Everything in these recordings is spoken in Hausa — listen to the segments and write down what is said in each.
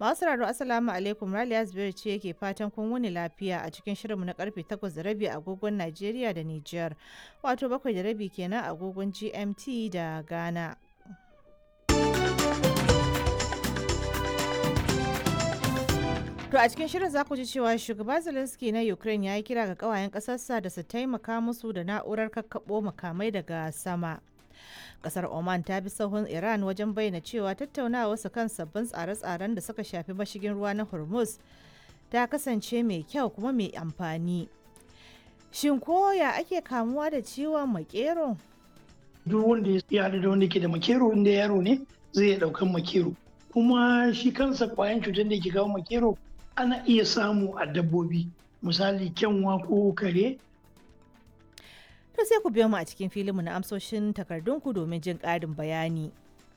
Masu sauraro Assalamu alaikum, Raliya Zubairu ce yake fatan kun wuni lafiya a cikin shirinmu na karfe 8:30 agogon Najeriya da Nijar, wato 7:30 kenan agogon GMT da Ghana. To a cikin shirin za ku ji cewa shugaba Zelensky na Ukraine ya yi kira ga kawayen ƙasarsa da su taimaka musu da na'urar kakkaɓo makamai daga sama. Kasar Oman ta bi sahun Iran wajen bayyana cewa tattaunawarsu kan sabbin tsare-tsaren da suka shafi mashigin ruwa na Hormuz ta kasance mai kyau kuma mai amfani. Shin koya ake kamuwa da ciwon makero? Duk wanda ya haɗu da wanda ke da makero inda yaro ne zai iya ɗaukan makero. Kuma shi kansa ƙwayan cutar da ke kawo makero ana iya samu a dabbobi, misali kyanwa ko kare. To sai ku biyo mu a cikin filinmu na amsoshin takardunku domin jin ƙarin bayani.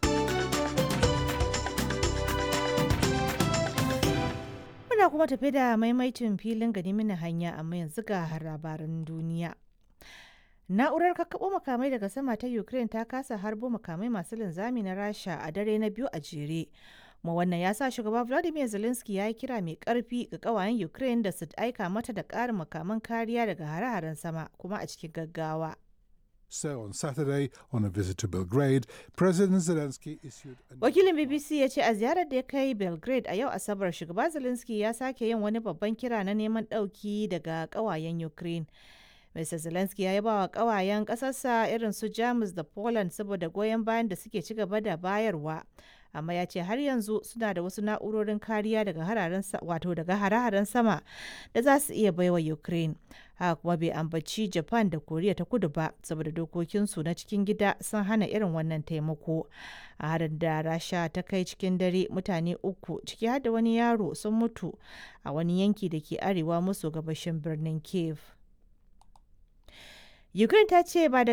Muna kuma tafi da maimaitin filin gani mini hanya amma yanzu ga labaran duniya. Na'urar kakkaɓo makamai daga sama ta Ukraine ta kasa harbo makamai masu linzami na Rasha a dare na biyu a jere. Kuma wannan ya sa shugaba Vladimir Zelensky ya yi kira mai ƙarfi ga ƙawayen Ukraine da su aika mata da ƙarin makaman kariya daga hare-haren sama kuma a cikin gaggawa. So on Saturday, on a visit to Belgrade, President Zelensky issued Wakilin BBC ya ce a ziyarar da ya kai Belgrade a yau Asabar, shugaba Zelensky ya sake yin wani babban kira na neman ɗauki daga ƙawayen Ukraine. Mr. Zelensky ya yaba wa ƙawayen ƙasarsa irin su Jamus da Poland saboda goyon bayan da suke ci gaba da bayarwa. Amma ya ce har yanzu suna da wasu na'urorin kariya daga hare-haren sama da za su iya baiwa Ukraine. Haka kuma bai ambaci Japan da Koriya ta Kudu ba saboda dokokinsu na cikin gida sun hana irin wannan taimako. A harin da Rasha ta kai cikin dare, mutane 3 ciki har da wani yaro sun mutu a wani yanki da ke arewa maso gabashin birnin Kiev. Ukraine ta ce ba da